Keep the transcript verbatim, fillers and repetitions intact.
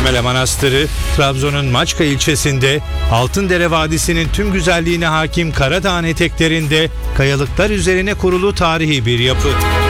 Sümele Manastırı, Trabzon'un Maçka ilçesinde, Altındere Vadisi'nin tüm güzelliğine hakim Karadağ'ın eteklerinde, kayalıklar üzerine kurulu tarihi bir yapı.